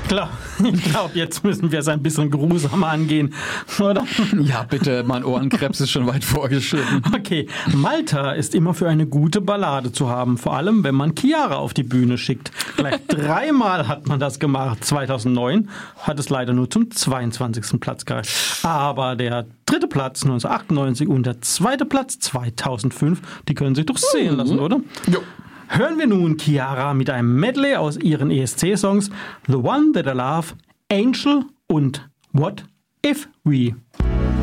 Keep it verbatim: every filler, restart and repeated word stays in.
Klar, ich glaube, jetzt müssen wir es ein bisschen geruhsamer angehen, oder? Ja, bitte, mein Ohrenkrebs ist schon weit vorgeschritten. Okay, Malta ist immer für eine gute Ballade zu haben, vor allem wenn man Chiara auf die Bühne schickt. Gleich dreimal hat man das gemacht. zweitausendneun hat es leider nur zum zweiundzwanzigsten Platz gereicht. Aber der dritte Platz neunzehnhundertachtundneunzig und der zweite Platz zweitausendfünf, die können sich doch sehen lassen, oder? Jo. Hören wir nun Chiara mit einem Medley aus ihren E S C-Songs The One That I Love, Angel und What If We.